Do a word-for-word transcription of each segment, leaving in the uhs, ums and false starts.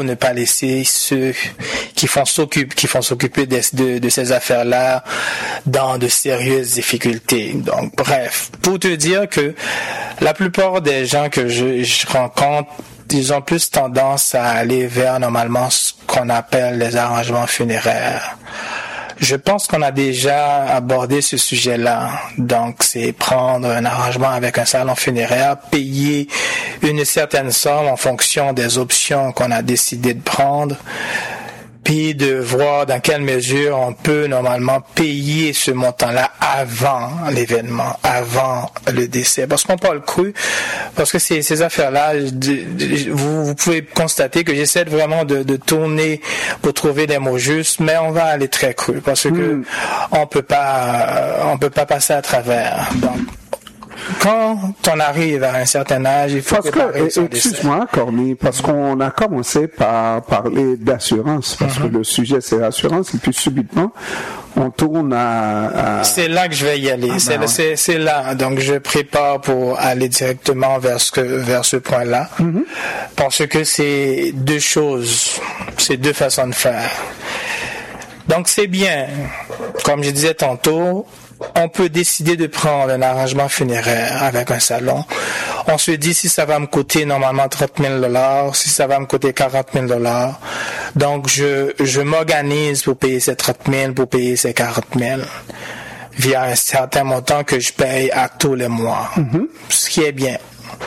ne pas laisser ceux qui font s'occuper, qui font s'occuper de, de, de ces affaires-là dans de sérieuses difficultés. Donc, bref, pour te dire que la plupart des gens que je, je rencontre, ils ont plus tendance à aller vers normalement ce qu'on appelle les arrangements funéraires. Je pense qu'on a déjà abordé ce sujet-là. Donc, c'est prendre un arrangement avec un salon funéraire, payer une certaine somme en fonction des options qu'on a décidé de prendre, puis de voir dans quelle mesure on peut normalement payer ce montant-là avant l'événement, avant le décès. Parce qu'on parle cru, parce que ces, ces affaires-là, vous, vous pouvez constater que j'essaie vraiment de, de tourner pour trouver des mots justes, mais on va aller très cru, parce que mm. on peut pas, on peut pas passer à travers. Donc, quand on arrive à un certain âge, il faut parce préparer que, son excuse-moi, Corny, parce qu'on a commencé par parler d'assurance, parce mm-hmm. que le sujet c'est l'assurance, et puis subitement, on tourne à... à... C'est là que je vais y aller, ah, c'est, ben, c'est, c'est là, donc je prépare pour aller directement vers ce, que, vers ce point-là, mm-hmm. parce que c'est deux choses, c'est deux façons de faire. Donc c'est bien, comme je disais tantôt, on peut décider de prendre un arrangement funéraire avec un salon. On se dit si ça va me coûter normalement trente mille dollars, si ça va me coûter quarante mille dollars. Donc, je, je m'organise pour payer ces trente mille, pour payer ces quarante mille, via un certain montant que je paye à tous les mois. Mm-hmm. Ce qui est bien.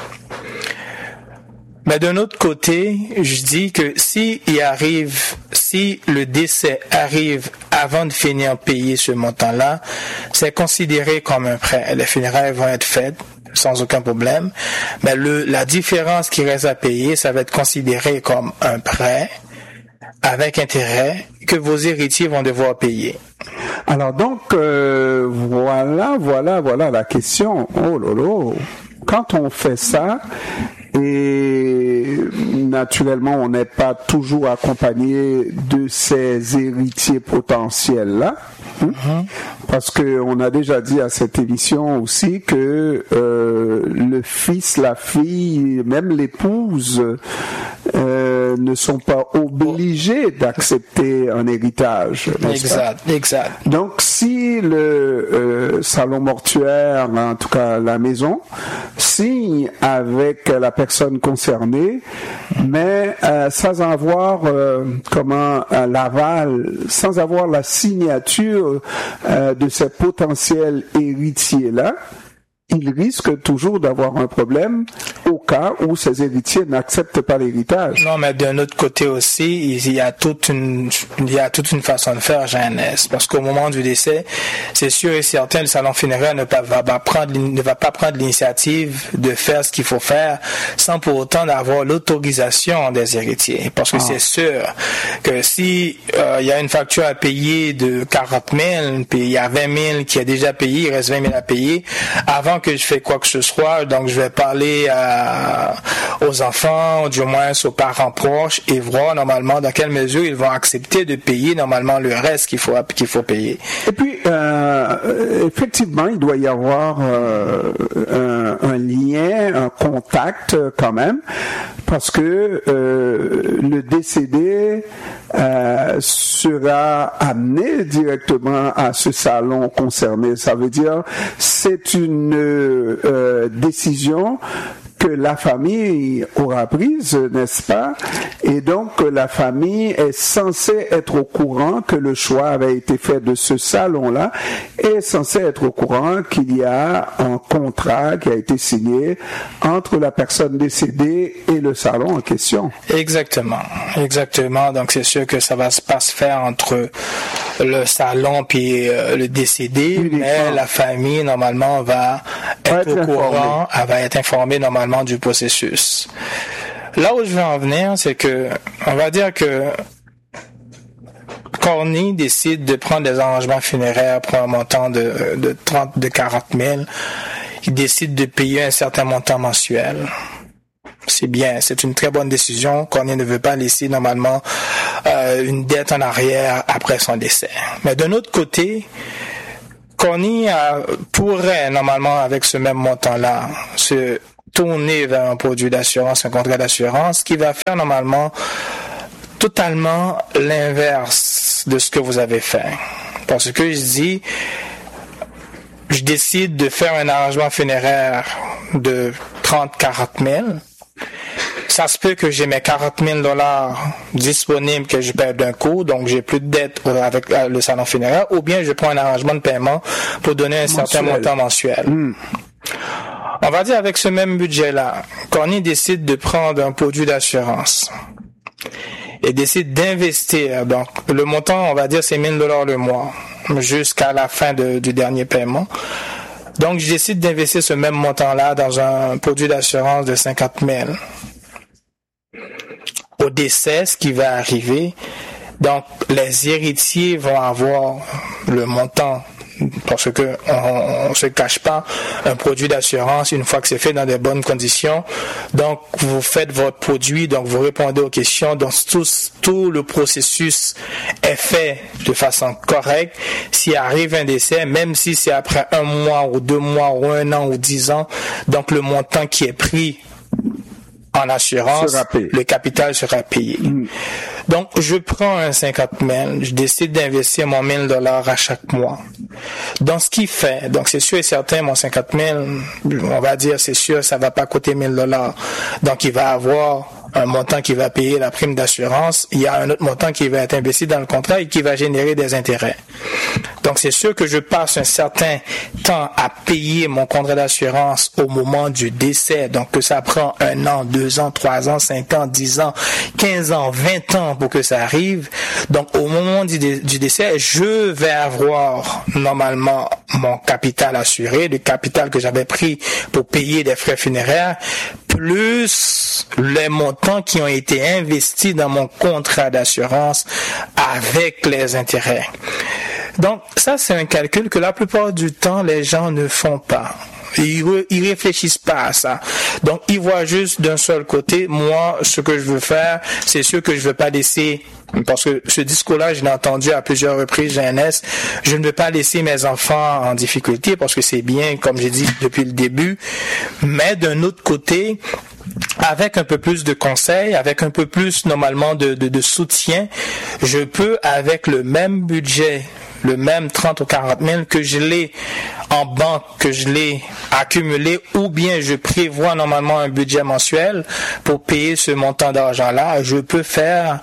Mais d'un autre côté, je dis que si il arrive, si le décès arrive avant de finir payer ce montant-là, c'est considéré comme un prêt. Les funérailles vont être faites sans aucun problème, mais le, la différence qui reste à payer, ça va être considéré comme un prêt avec intérêt que vos héritiers vont devoir payer. Alors donc, euh, voilà, voilà, voilà la question. Oh lolo, quand on fait ça, et naturellement, on n'est pas toujours accompagné de ces héritiers potentiels-là, hein? Mm-hmm. Parce que on a déjà dit à cette émission aussi que euh, le fils, la fille, même l'épouse euh, ne sont pas obligés d'accepter un héritage. Exact, pas? exact. Donc, si le euh, salon mortuaire, en tout cas la maison, signe avec la personne concernée, mais euh, sans avoir euh, comment euh, l'aval, sans avoir la signature euh, de ces potentiels héritiers-là, il risque toujours d'avoir un problème au cas où ces héritiers n'acceptent pas l'héritage. Non, mais d'un autre côté aussi, il y a toute une, il y a toute une façon de faire, Jeannès, parce qu'au moment du décès, c'est sûr et certain, le salon funéraire ne va, va, va prendre, ne va pas prendre l'initiative de faire ce qu'il faut faire sans pour autant avoir l'autorisation des héritiers, parce que ah. c'est sûr que si euh, il y a une facture à payer de quarante mille, puis il y a vingt mille qui est déjà payé, il reste vingt mille à payer, avant que je fais quoi que ce soit, donc je vais parler à, aux enfants, du moins aux parents proches, et voir normalement dans quelle mesure ils vont accepter de payer normalement le reste qu'il faut qu'il faut payer. Et puis euh, effectivement, il doit y avoir euh, un, un lien, un contact quand même, parce que euh, le décédé euh, sera amené directement à ce salon concerné. Ça veut dire c'est une Euh, décision que la famille aura prise, n'est-ce pas? Et donc, la famille est censée être au courant que le choix avait été fait de ce salon-là et est censée être au courant qu'il y a un contrat qui a été signé entre la personne décédée et le salon en question. Exactement, exactement. Donc, c'est sûr que ça va pas se faire entre le salon puis euh, le décédé, oui, mais la famille, normalement, va être, être au courant, elle va être informée, normalement, du processus. Là où je veux en venir, c'est que, on va dire que Corny décide de prendre des arrangements funéraires pour un montant de, de trente, de quarante mille. Il décide de payer un certain montant mensuel. C'est bien, c'est une très bonne décision. Corny ne veut pas laisser normalement euh, une dette en arrière après son décès. Mais d'un autre côté, Corny a, pourrait normalement avec ce même montant-là se tourner vers un produit d'assurance, un contrat d'assurance qui va faire normalement totalement l'inverse de ce que vous avez fait. Parce que je dis, je décide de faire un arrangement funéraire de trente à quarante mille. Ça se peut que j'ai mes quarante mille dollars disponibles que je paie d'un coup, donc j'ai plus de dette avec le salon funéraire, ou bien je prends un arrangement de paiement pour donner un mensuel. certain montant mensuel. Mm. On va dire avec ce même budget-là, Corny décide de prendre un produit d'assurance et décide d'investir. Donc, le montant, on va dire, c'est mille dollars le mois jusqu'à la fin de, du dernier paiement. Donc, je décide d'investir ce même montant-là dans un produit d'assurance de cinquante mille. Au décès, ce qui va arriver, donc, les héritiers vont avoir le montant. Parce que on, on se cache pas, un produit d'assurance, une fois que c'est fait dans de bonnes conditions, donc vous faites votre produit, donc vous répondez aux questions, donc tout, tout le processus est fait de façon correcte. S'il arrive un décès, même si c'est après un mois ou deux mois ou un an ou dix ans, donc le montant qui est pris en assurance, le capital sera payé. Mmh. Donc, je prends un cinquante mille, je décide d'investir mon mille dollars à chaque mois. Donc, ce qui fait, donc c'est sûr et certain, mon cinquante mille, on va dire, c'est sûr, ça va pas coûter mille dollars. Donc, il va avoir un montant qui va payer la prime d'assurance, il y a un autre montant qui va être investi dans le contrat et qui va générer des intérêts. Donc, c'est sûr que je passe un certain temps à payer mon contrat d'assurance au moment du décès. Donc, que ça prend un an, deux ans, trois ans, cinq ans, dix ans, quinze ans, vingt ans pour que ça arrive. Donc, au moment du, dé- du décès, je vais avoir normalement mon capital assuré, le capital que j'avais pris pour payer des frais funéraires, plus les montants qui ont été investis dans mon contrat d'assurance avec les intérêts. Donc, ça, c'est un calcul que la plupart du temps, les gens ne font pas. Ils, re, ils réfléchissent pas à ça. Donc, ils voient juste d'un seul côté. Moi, ce que je veux faire, c'est sûr que je veux pas laisser, parce que ce discours-là, je l'ai entendu à plusieurs reprises, jeunesse, je ne veux pas laisser mes enfants en difficulté parce que c'est bien, comme j'ai dit depuis le début. Mais d'un autre côté, avec un peu plus de conseils, avec un peu plus, normalement, de, de, de soutien, je peux, avec le même budget, le même trente ou quarante mille que je l'ai en banque, que je l'ai accumulé, ou bien je prévois normalement un budget mensuel pour payer ce montant d'argent-là, je peux faire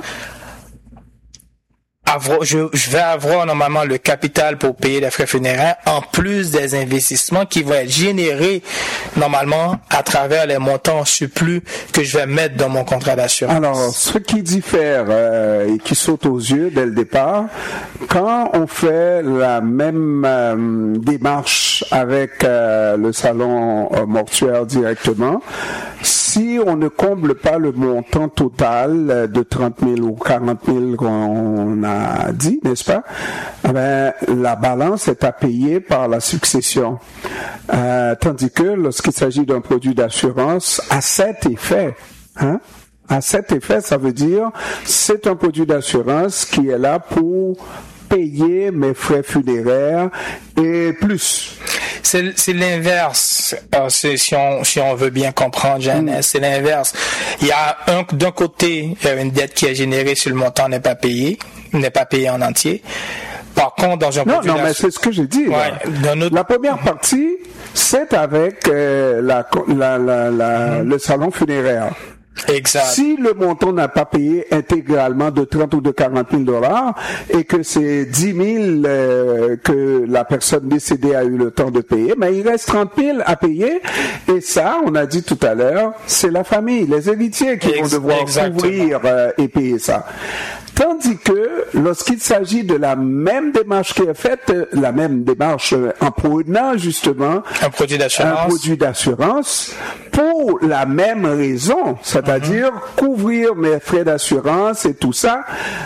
Avoir, je, je vais avoir normalement le capital pour payer les frais funéraires en plus des investissements qui vont être générés normalement à travers les montants surplus que je vais mettre dans mon contrat d'assurance. Alors, ce qui diffère euh, et qui saute aux yeux dès le départ, quand on fait la même euh, démarche avec euh, le salon euh, mortuaire directement, si on ne comble pas le montant total de trente mille ou quarante mille qu'on a dit, n'est-ce pas? Eh ben, la balance est à payer par la succession. Euh, tandis que lorsqu'il s'agit d'un produit d'assurance, à cet effet, hein? À cet effet, ça veut dire, c'est un produit d'assurance qui est là pour payer mes frais funéraires et plus. C'est, c'est l'inverse, euh, c'est, si, on, si on veut bien comprendre, Jeannette, mm. c'est l'inverse. Il y a un, d'un côté, il y a une dette qui est générée si le montant n'est pas payé, n'est pas payé en entier. Par contre, dans un non, non, mais c'est ce que j'ai dit. Ouais, autre... La première partie, c'est avec euh, la, la, la, la, mm. le salon funéraire. Exact. Si le montant n'a pas payé intégralement de trente ou de quarante mille dollars et que c'est dix mille euh, que la personne décédée a eu le temps de payer, mais il reste trente mille à payer et ça, on a dit tout à l'heure, c'est la famille, les héritiers qui Ex- vont devoir exactement. couvrir euh, et payer ça. Tandis que lorsqu'il s'agit de la même démarche qui est faite, la même démarche en prenant justement un produit d'assurance, un produit d'assurance pour la même raison, c'est-à-dire mm-hmm. couvrir mes frais d'assurance et tout ça,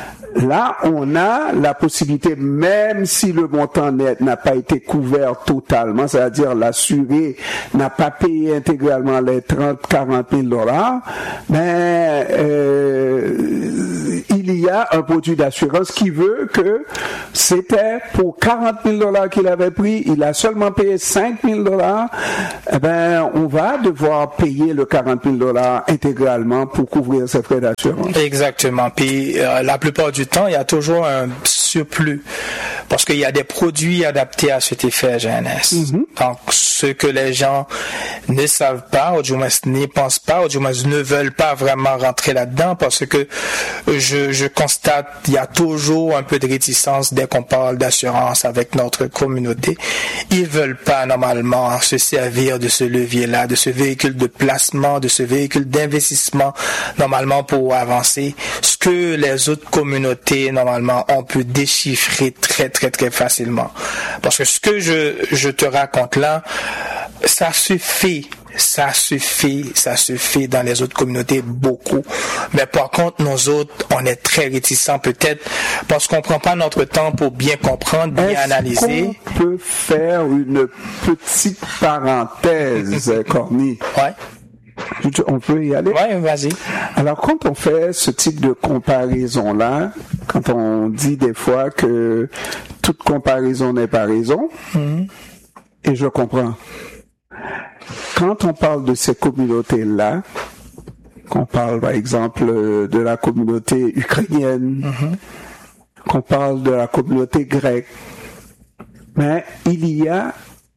là, on a la possibilité, même si le montant net n'a pas été couvert totalement, c'est-à-dire l'assuré n'a pas payé intégralement les trente à quarante mille dollars, mais euh, il y y a un produit d'assurance qui veut que c'était pour quarante mille dollars qu'il avait pris, il a seulement payé cinq mille dollars, eh ben, on va devoir payer le quarante mille dollars intégralement pour couvrir ses frais d'assurance. Exactement. Puis, euh, la plupart du temps, il y a toujours un surplus parce qu'il y a des produits adaptés à cet effet G N S. Mm-hmm. Donc, ce que les gens ne savent pas, ou du moins n'y pensent pas, ou du moins ne veulent pas vraiment rentrer là-dedans parce que je, je constate qu'il y a toujours un peu de réticence dès qu'on parle d'assurance avec notre communauté. Ils veulent pas normalement se servir de ce levier-là, de ce véhicule de placement, de ce véhicule d'investissement normalement pour avancer. Ce que les autres communautés normalement on peut déchiffrer très très très facilement. Parce que ce que je, je te raconte là, ça se fait. Ça se fait, ça se fait dans les autres communautés beaucoup. Mais par contre, nous autres, on est très réticents peut-être parce qu'on prend pas notre temps pour bien comprendre, bien Est-ce analyser. Qu'on peut faire une petite parenthèse, Corny? Ouais. On peut y aller? Ouais, vas-y. Alors, quand on fait ce type de comparaison-là, quand on dit des fois que toute comparaison n'est pas raison, mm-hmm. et je comprends. Quand on parle de ces communautés-là, qu'on parle par exemple de la communauté ukrainienne, mm-hmm. qu'on parle de la communauté grecque, mais il y a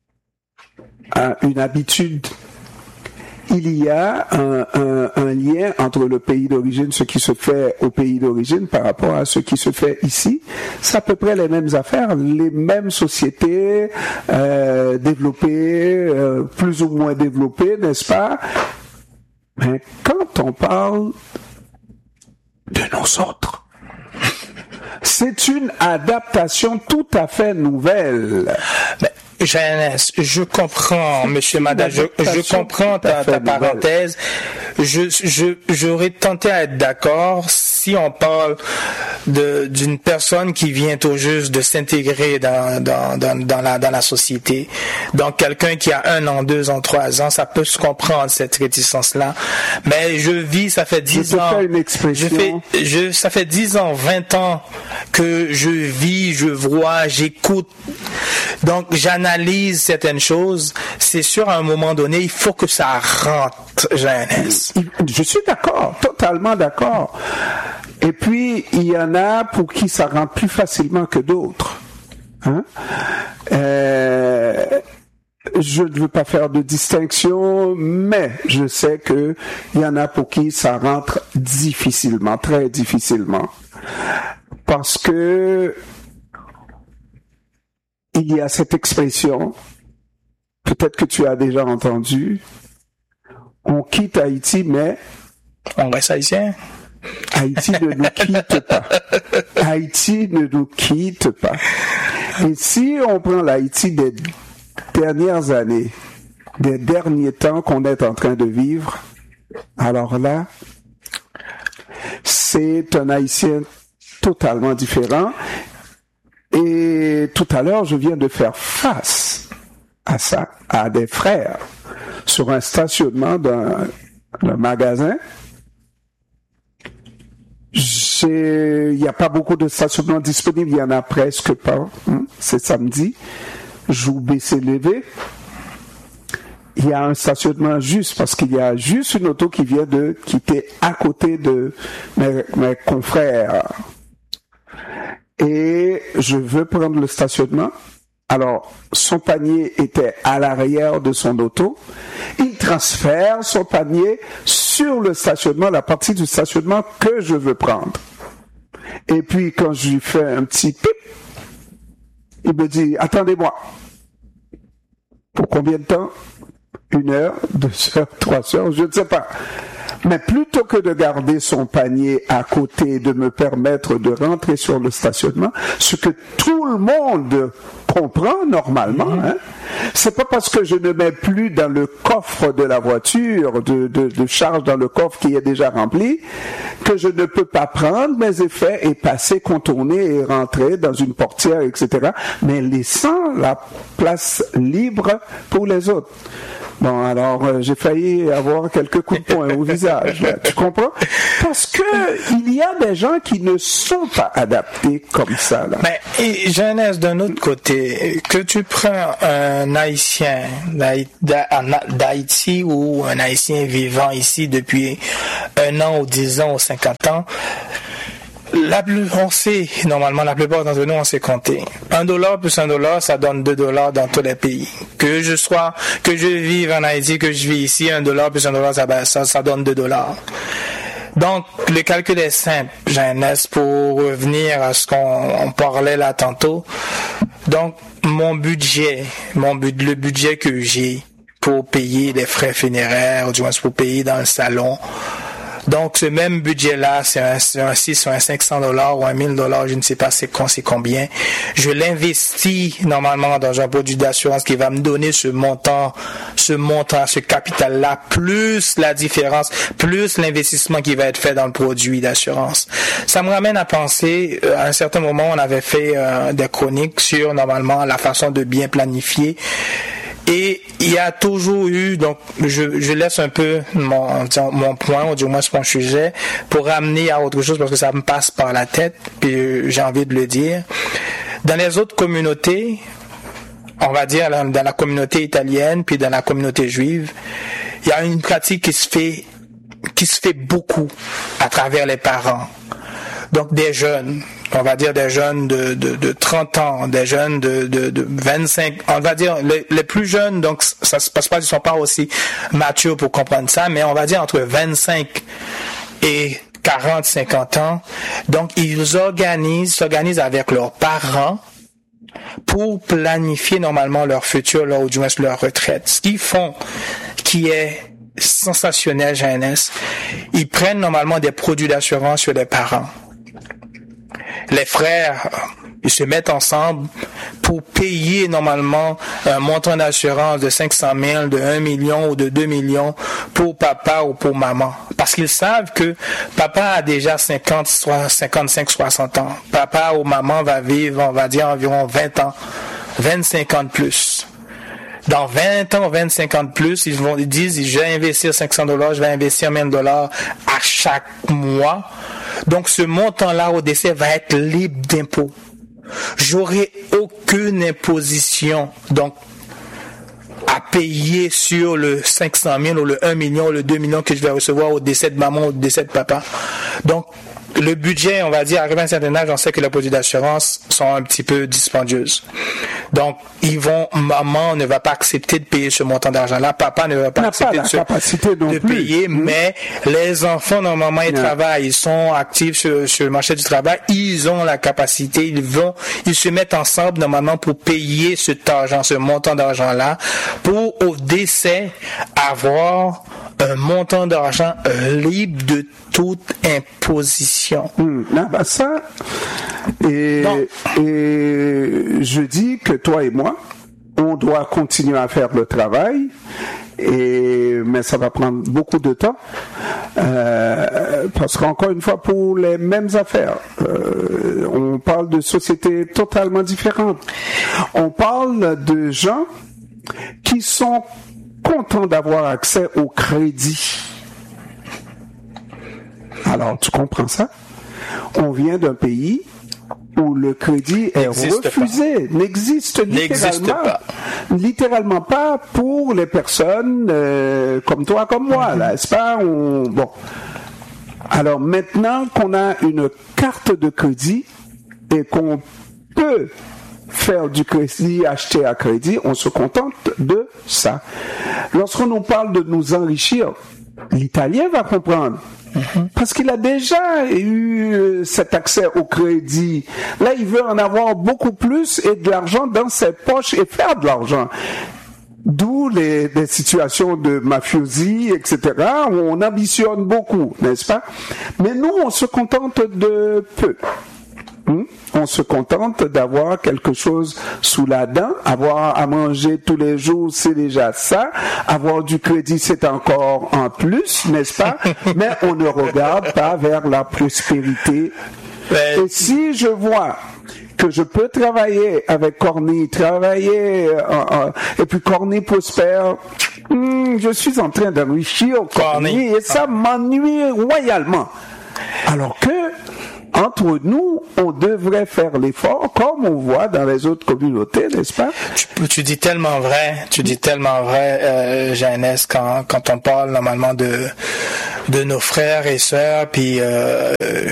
euh, une habitude, il y a un, un, un lien entre le pays d'origine, ce qui se fait au pays d'origine par rapport à ce qui se fait ici. C'est à peu près les mêmes affaires, les mêmes sociétés euh, développées, euh, plus ou moins développées, n'est-ce pas? Mais quand on parle de nos autres, c'est une adaptation tout à fait nouvelle. Mais... G N S, je comprends, Monsieur Madame, je, je comprends ta, ta parenthèse. Je, je, j'aurais tenté à être d'accord si on parle de, d'une personne qui vient tout juste de s'intégrer dans, dans, dans, dans la, dans la société. Donc, quelqu'un qui a un an, deux ans, trois ans, ça peut se comprendre, cette réticence-là. Mais je vis, ça fait dix ans. Faire une expression. Je fais, je, ça fait dix ans, vingt ans que je vis, je vois, j'écoute. Donc, j'analyse certaines choses. C'est sûr, à un moment donné, il faut que ça rentre, G N S. Je suis d'accord, totalement d'accord. Et puis, il y en a pour qui ça rentre plus facilement que d'autres. Hein? Euh, je ne veux pas faire de distinction, mais je sais que il y en a pour qui ça rentre difficilement, très difficilement. Parce que il y a cette expression, peut-être que tu as déjà entendu, on quitte Haïti, mais on reste haïtien. Haïti ne nous quitte pas. Haïti ne nous quitte pas. Et si on prend l'Haïti des dernières années, des derniers temps qu'on est en train de vivre, alors là, c'est un Haïtien totalement différent. Et tout à l'heure, je viens de faire face à ça, à des frères, sur un stationnement d'un, d'un magasin. Il n'y a pas beaucoup de stationnements disponibles, il y en a presque pas. Hein, c'est samedi, jour baissé levé. Il y a un stationnement juste parce qu'il y a juste une auto qui vient de quitter à côté de mes, mes confrères. Et je veux prendre le stationnement. Alors, son panier était à l'arrière de son auto. Il transfère son panier sur le stationnement, la partie du stationnement que je veux prendre. Et puis, quand je lui fais un petit pip, il me dit, attendez-moi. Pour combien de temps? Une heure, deux heures, trois heures, je ne sais pas. Mais plutôt que de garder son panier à côté, de me permettre de rentrer sur le stationnement, ce que tout le monde comprend normalement, hein, c'est pas parce que je ne mets plus dans le coffre de la voiture, de, de, de charge dans le coffre qui est déjà rempli, que je ne peux pas prendre mes effets et passer, contourner et rentrer dans une portière, et cetera, mais laissant la place libre pour les autres. Bon, alors euh, j'ai failli avoir quelques coups de poing au visage, là, tu comprends? Parce que il y a des gens qui ne sont pas adaptés comme ça, là. Mais et, Jeunesse, d'un autre côté, que tu prends un Haïtien d'Haïti ou un Haïtien vivant ici depuis un an ou dix ans ou cinquante ans, La, on sait, normalement, la plupart d'entre nous, on sait compter. Un dollar plus un dollar, ça donne deux dollars dans tous les pays. Que je sois, que je vive en Haïti, que je vis ici, un dollar plus un dollar, ça, ça, ça donne deux dollars. Donc, le calcul est simple, Jeunesse, pour revenir à ce qu'on on parlait là tantôt. Donc, mon budget, mon but, le budget que j'ai pour payer les frais funéraires, ou du moins pour payer dans le salon, donc, ce même budget-là, c'est un, c'est un six ou un cinq cents dollars ou un mille dollars, je ne sais pas c'est, c'est combien. Je l'investis normalement dans un produit d'assurance qui va me donner ce montant, ce montant, ce capital-là, plus la différence, plus l'investissement qui va être fait dans le produit d'assurance. Ça me ramène à penser, à un certain moment, on avait fait euh, des chroniques sur normalement la façon de bien planifier. Et il y a toujours eu, donc je, je laisse un peu mon, mon point, ou du moins mon sujet, pour ramener à autre chose parce que ça me passe par la tête, puis j'ai envie de le dire. Dans les autres communautés, on va dire dans la communauté italienne, puis dans la communauté juive, il y a une pratique qui se fait, qui se fait beaucoup à travers les parents. Donc des jeunes, on va dire des jeunes de, de, de trente ans, des jeunes de, de, de vingt-cinq, on va dire les, les plus jeunes, donc ça se passe pas, ils sont pas aussi matures pour comprendre ça, mais on va dire entre vingt-cinq et quarante, cinquante ans. Donc ils organisent, s'organisent avec leurs parents pour planifier normalement leur futur, là, ou du moins leur retraite. Ce qu'ils font, qui est sensationnel, Jeunesse, ils prennent normalement des produits d'assurance sur les parents. Les frères, ils se mettent ensemble pour payer normalement un montant d'assurance de cinq cent mille, de un million ou de deux millions pour papa ou pour maman. Parce qu'ils savent que papa a déjà cinquante, cinquante-cinq, soixante ans. Papa ou maman va vivre, on va dire, environ vingt ans, vingt-cinq ans de plus. Dans vingt ans, vingt-cinq ans de plus, ils vont, ils disent, je vais investir cinq cents dollars, je vais investir mille dollars à chaque mois. Donc, ce montant-là au décès va être libre d'impôt. J'aurai aucune imposition, donc, à payer sur le cinq cent mille ou le un million ou le deux millions que je vais recevoir au décès de maman ou au décès de papa. Donc, le budget, on va dire, arrivé à un certain âge, on sait que les produits d'assurance sont un petit peu dispendieuses. Donc, ils vont, maman ne va pas accepter de payer ce montant d'argent-là, papa ne va pas accepter pas de, capacité de payer, mmh. mais les enfants, normalement, ils mmh. travaillent, ils sont actifs sur, sur le marché du travail, ils ont la capacité, ils vont, ils se mettent ensemble, normalement, pour payer cet argent, ce montant d'argent-là, pour, au décès, avoir un montant d'argent libre de toute imposition. Mmh. Ah ben ça, et, et je dis que toi et moi, on doit continuer à faire le travail, et, mais ça va prendre beaucoup de temps, euh, parce qu'encore une fois, pour les mêmes affaires, euh, on parle de sociétés totalement différentes. On parle de gens qui sont contents d'avoir accès au crédit. Alors, tu comprends ça? On vient d'un pays où le crédit est n'existe refusé, pas. n'existe n'existe littéralement pas. littéralement pas pour les personnes euh, comme toi, comme moi, là, n'est-ce pas? On, bon. Alors, maintenant qu'on a une carte de crédit et qu'on peut faire du crédit, acheter à crédit, on se contente de ça. Lorsqu'on nous parle de nous enrichir, l'Italien va comprendre. Mm-hmm. Parce qu'il a déjà eu cet accès au crédit. Là, il veut en avoir beaucoup plus et de l'argent dans ses poches et faire de l'argent. D'où les, les situations de mafiosi, et cetera, où on ambitionne beaucoup, n'est-ce pas? Mais nous, on se contente de peu. Hum? On se contente d'avoir quelque chose sous la dent, avoir à manger tous les jours, c'est déjà ça, avoir du crédit, c'est encore en plus, n'est-ce pas? Mais on ne regarde pas vers la prospérité. Et si je vois que je peux travailler avec Corny, travailler, euh, euh, et puis Corny prospère, Hum, je suis en train d'enrichir Corny et ça m'ennuie royalement. Alors que, entre nous, on devrait faire l'effort, comme on voit dans les autres communautés, n'est-ce pas? Tu, tu dis tellement vrai, tu dis tellement vrai, euh, Jeannès, quand, quand on parle normalement de, de nos frères et sœurs, puis euh,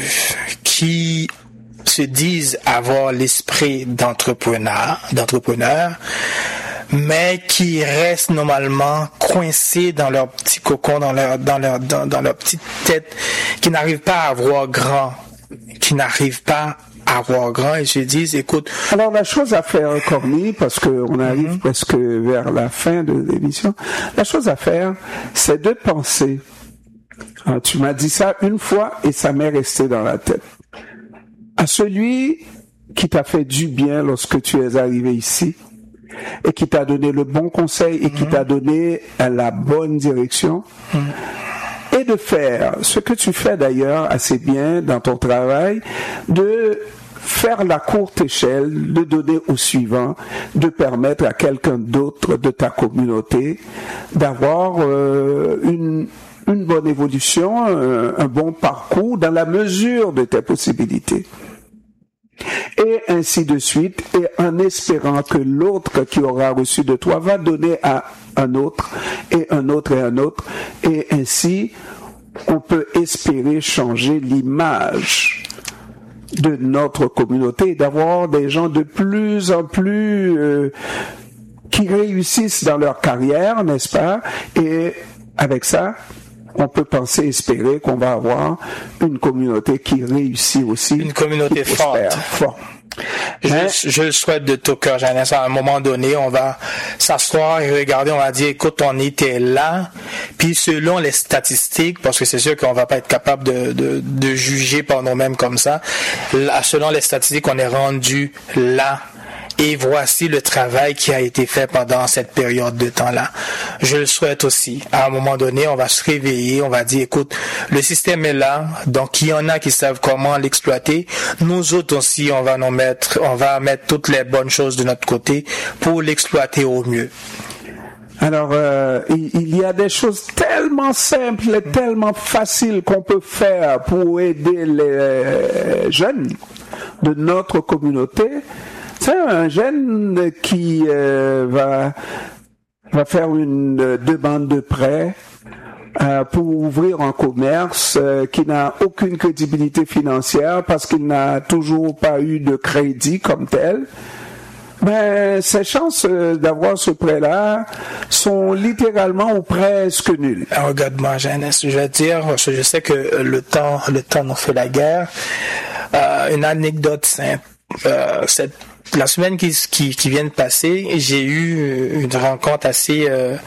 qui se disent avoir l'esprit d'entrepreneur, d'entrepreneur, mais qui restent normalement coincés dans leur petit cocon, dans leur, dans leur, dans, dans leur petite tête, qui n'arrivent pas à voir grand. qui n'arrivent pas à voir grand et se disent, écoute... Alors la chose à faire, Corny, parce qu'on arrive mm-hmm. presque vers la fin de l'émission, la chose à faire, c'est de penser. Alors, tu m'as dit ça une fois et ça m'est resté dans la tête. À celui qui t'a fait du bien lorsque tu es arrivé ici et qui t'a donné le bon conseil et qui mm-hmm. t'a donné la bonne direction, mm-hmm. et de faire ce que tu fais d'ailleurs assez bien dans ton travail, de faire la courte échelle, de donner au suivant, de permettre à quelqu'un d'autre de ta communauté d'avoir euh, une, une bonne évolution, un, un bon parcours dans la mesure de tes possibilités. Et ainsi de suite, et en espérant que l'autre qui aura reçu de toi va donner à un autre, et un autre et un autre, et ainsi on peut espérer changer l'image de notre communauté, d'avoir des gens de plus en plus euh, qui réussissent dans leur carrière, n'est-ce pas? Et avec ça, on peut penser, espérer qu'on va avoir une communauté qui réussit aussi. Une communauté forte. Fort. Je, hein? je le souhaite de tout cœur, Jeannès. À un moment donné, on va s'asseoir et regarder, on va dire, écoute, on était là, puis selon les statistiques, parce que c'est sûr qu'on va pas être capable de, de, de juger par nous-mêmes comme ça, là, selon les statistiques, on est rendu là. Et voici le travail qui a été fait pendant cette période de temps-là. Je le souhaite aussi. À un moment donné, on va se réveiller, on va dire, écoute, le système est là, donc il y en a qui savent comment l'exploiter. Nous autres aussi, on va nous mettre, on va mettre toutes les bonnes choses de notre côté pour l'exploiter au mieux. Alors, euh, il, il y a des choses tellement simples et tellement faciles qu'on peut faire pour aider les jeunes de notre communauté. C'est un jeune qui euh, va va faire une euh, demande de prêt euh, pour ouvrir un commerce euh, qui n'a aucune crédibilité financière parce qu'il n'a toujours pas eu de crédit comme tel. Ben, ses chances euh, d'avoir ce prêt-là sont littéralement ou presque nulles. Alors, regarde-moi, Jeannès, je vais te dire, je sais que le temps, le temps nous fait la guerre. Euh, une anecdote simple. Euh, cette La semaine qui, qui, qui vient de passer, j'ai eu une rencontre assez, euh,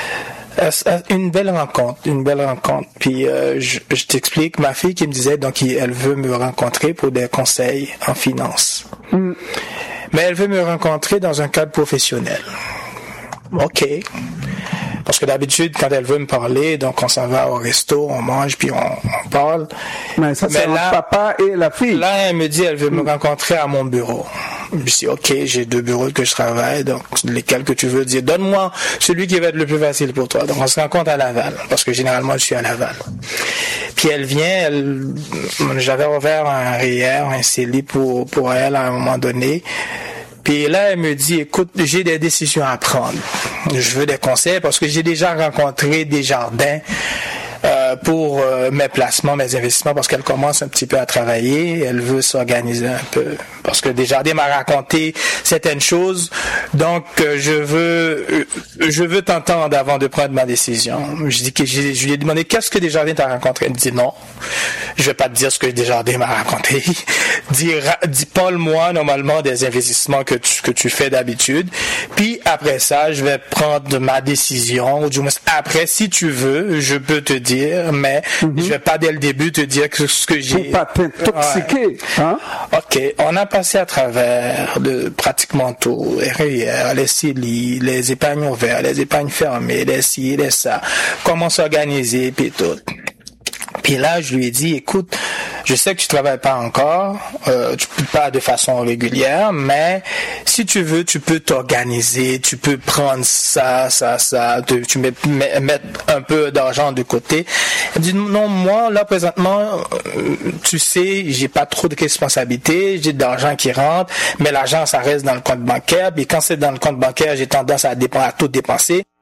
une belle rencontre, une belle rencontre. Puis euh, je, je t'explique, ma fille qui me disait donc elle veut me rencontrer pour des conseils en finance, mm. mais elle veut me rencontrer dans un cadre professionnel. Ok. Parce que d'habitude, quand elle veut me parler, donc on s'en va au resto, on mange, puis on, on parle. Mais ça, c'est le papa et la fille. Là, elle me dit, elle veut me rencontrer à mon bureau. Je dis, ok, j'ai deux bureaux que je travaille, donc lesquels que tu veux dire. Donne-moi celui qui va être le plus facile pour toi. Donc on se rencontre à Laval, parce que généralement, je suis à Laval. Puis elle vient, elle, j'avais ouvert un R E R, un C E L I pour, pour elle à un moment donné. Puis là, elle me dit, écoute, j'ai des décisions à prendre. Je veux des conseils parce que j'ai déjà rencontré Desjardins euh, pour euh, mes placements, mes investissements, parce qu'elle commence un petit peu à travailler. Elle veut s'organiser un peu. Parce que Desjardins m'a raconté certaines choses. Donc, euh, je veux euh, je veux t'entendre avant de prendre ma décision. Je dis que je, je lui ai demandé, qu'est-ce que Desjardins t'a raconté? Elle me dit, non, je vais pas te dire ce que Desjardins m'a raconté. dis, dis, parle-moi normalement des investissements que tu, que tu fais d'habitude. Puis, après ça, je vais prendre ma décision. Ou du moins, après, si tu veux, je peux te dire, mais mm-hmm. je vais pas dès le début te dire que ce que j'ai... Pour pas t'intoxiquer. Ouais. Hein? OK. On a passé à travers de pratiquement tout. Les R E R, les C E L I, les épargnes ouvertes, les épargnes fermées, les ci, les ça. Comment s'organiser, puis tout. Puis là, je lui ai dit, écoute, je sais que tu travailles pas encore, euh, tu peux pas de façon régulière, mais si tu veux, tu peux t'organiser, tu peux prendre ça, ça, ça, te, tu mets, mets, mettre un peu d'argent de côté. Elle dit non, moi là présentement, euh, tu sais, j'ai pas trop de responsabilités, j'ai de l'argent qui rentre, mais l'argent ça reste dans le compte bancaire, puis quand c'est dans le compte bancaire, j'ai tendance à dépenser, à tout dépenser.